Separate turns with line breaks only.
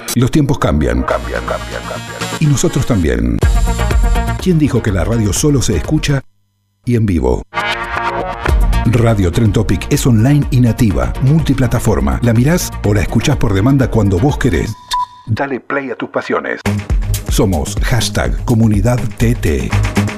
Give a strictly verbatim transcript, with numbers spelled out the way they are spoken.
Los tiempos cambian, cambian, cambian, cambian. Y nosotros también. ¿Quién dijo que la radio solo se escucha y en vivo? Radio Trend Topic es online y nativa, multiplataforma. La mirás o la escuchás por demanda cuando vos querés. Dale play a tus pasiones. Somos hashtag Comunidad T T.